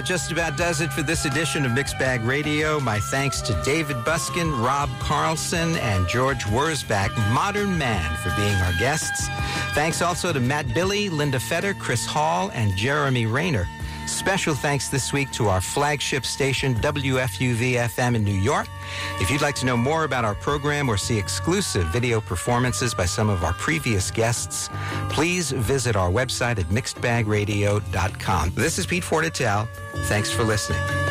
Just about does it for this edition of Mixed Bag Radio. My thanks to David Buskin, Rob Carlson, and George Wurzbach, Modern Man, for being our guests. Thanks also to Matt Billy, Linda Fetter, Chris Hall, and Jeremy Rayner. Special thanks this week to our flagship station, WFUV-FM in New York. If you'd like to know more about our program or see exclusive video performances by some of our previous guests, please visit our website at mixedbagradio.com. This is Pete Fortitale. Thanks for listening.